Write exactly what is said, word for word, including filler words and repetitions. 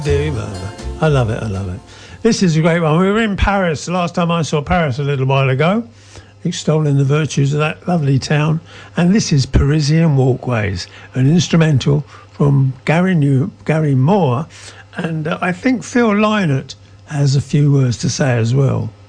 I love it, I love it. This is a great one. We were in Paris. The last time I saw Paris a little while ago, extolling the virtues of that lovely town. And this is Parisian Walkways, an instrumental from Gary New, Gary Moore. And uh, I think Phil Lynott has a few words to say as well.